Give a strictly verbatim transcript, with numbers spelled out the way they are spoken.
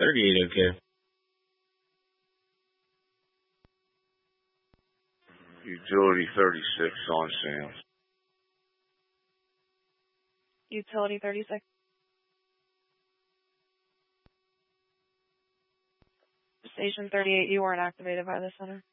thirty-eight, okay. Utility thirty-six on Sam. Utility thirty-six. Station thirty-eight, you weren't activated by the center.